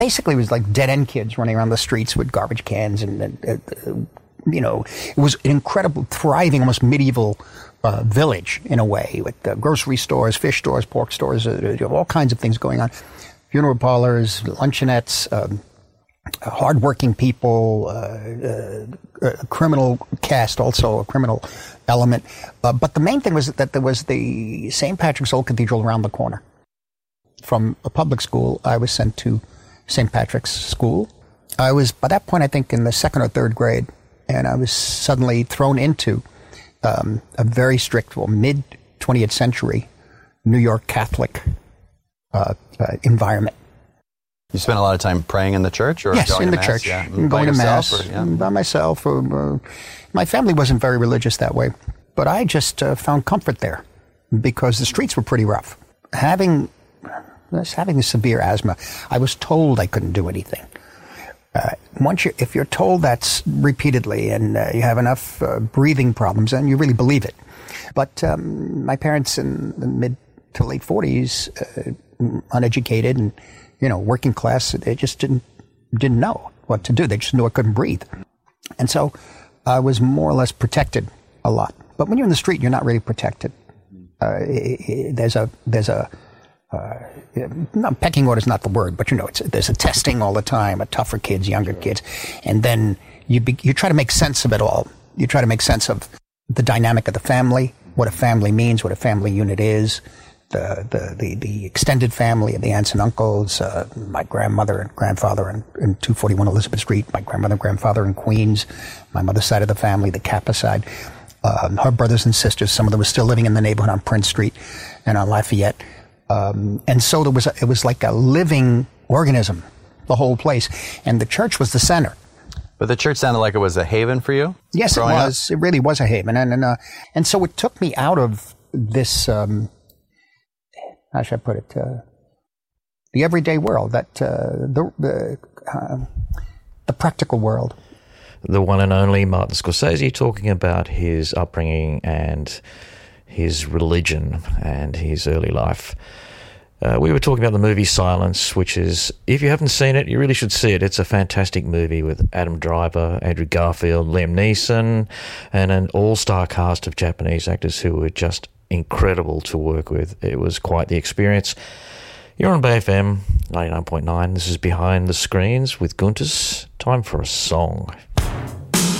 Basically, it was like dead-end kids running around the streets with garbage cans, and it was an incredible, thriving, almost medieval village in a way, with grocery stores, fish stores, pork stores, all kinds of things going on. Funeral parlors, luncheonettes, hardworking people, a criminal cast, also a criminal element. But the main thing was that there was the St. Patrick's Old Cathedral around the corner. From a public school, I was sent to St. Patrick's School. I was, by that point, I think in the second or third grade, and I was suddenly thrown into a very strict, mid-20th century New York Catholic environment. You spent a lot of time praying in the church? Or yes, going in to the mass? church. Yeah. Going to mass, by myself. My family wasn't very religious that way, but I just found comfort there because the streets were pretty rough. Having severe asthma, I was told I couldn't do anything. If you're told that repeatedly and you have enough breathing problems, then you really believe it. But my parents in the mid to late 40s, uneducated and working class, they just didn't know what to do. They just knew I couldn't breathe, and so I was more or less protected a lot. But when you're in the street, you're not really protected. There's a pecking order is not the word, but there's a testing all the time, a tougher kids, younger kids, and then you try to make sense of it all. You try to make sense of the dynamic of the family, what a family means, what a family unit is, the extended family of the aunts and uncles, my grandmother and grandfather in 241 Elizabeth Street, my grandmother and grandfather in Queens, my mother's side of the family, the Kappa side, her brothers and sisters. Some of them were still living in the neighborhood on Prince Street and on Lafayette. And so it was like a living organism, the whole place. And the church was the center. But the church sounded like it was a haven for you? Yes, it was. It really was a haven. And so it took me out of this, how should I put it, the everyday world, the practical world. The one and only Martin Scorsese talking about his upbringing and his religion and his early life. We were talking about the movie Silence, which is, if you haven't seen it, you really should see it. It's a fantastic movie with Adam Driver, Andrew Garfield, Liam Neeson, and an all-star cast of Japanese actors who were just incredible to work with. It was quite the experience. You're on Bay FM 99.9. This is Behind the Screens with Gunters. Time for a song.